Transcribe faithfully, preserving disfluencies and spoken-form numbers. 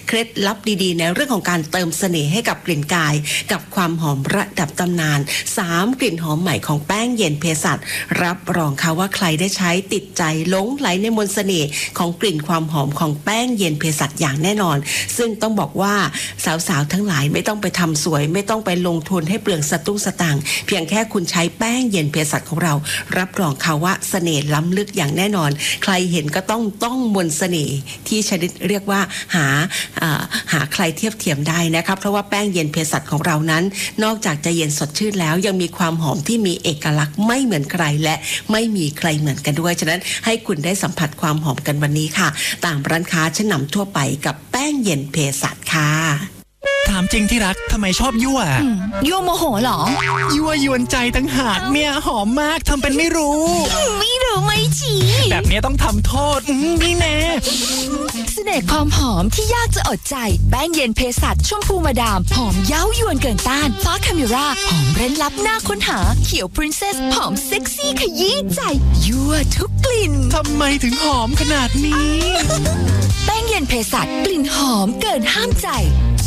เคล็ดลับดีๆในเรื่องของการเติมเสน่ห์ให้กับกลิ่นกายกับความหอมระดับตำนานสามกลิ่นหอมใหม่ของแป้งเย็นเภสัชรับรองค่ะว่าใครได้ใช้ติดใจหลงไหลในมนต์เสน่ห์ของกลิ่นความหอมของแป้งเย็นเภสัชอย่างแน่นอนซึ่งต้องบอกว่าสาวๆทั้งหลายไม่ต้องไปทำสวยไม่ต้องไปลงทุนให้เปลืองสตุ้งสตางค์เพียงแค่คุณใช้แป้งเย็นเภสัชของเรารับรองค่ะว่าเสน่ห์ล้ำลึกอย่างแน่นอนใครเห็นก็ต้องต้องมนต์เสน่ห์ที่ชนิดเรียกว่าหาหาใครเทียบเทียมได้นะครับเพราะว่าแป้งเย็นเภสัชของเรานั้นนอกจากจะเย็นสดชื่นแล้วยังมีความหอมที่มีเอกลักษณ์ไม่เหมือนใครและไม่มีใครเหมือนกันด้วยฉะนั้นให้คุณได้สัมผัสความหอมกันวันนี้ค่ะตามร้านค้าชั้นนำทั่วไปกับแป้งเย็นเภสัชค่ะถามจริงที่รักทำไมชอบยั่วยั่วโมโหเหรอยั่วยวนใจตั้งหากเนี่ยหอมมากทำเป็นไม่รู้ไม่รู้ไม่จีแบบนี้ต้องทำโทษนี่แน่เสน่ห์ความหอมที่ยากจะอดใจแป้งเย็นเภสัชชมพูมาดามหอมเย้ายวนเกินต้านฟ้าคาเมราหอมเร้นลับหน้าค้นหาเขียวพรินเซสหอมเซ็กซี่ขยี้ใจยั่วทุกกลิ่นทำไมถึงหอมขนาดนี้แป้งเย็นเภสัชกลิ่นหอมเกินห้ามใจ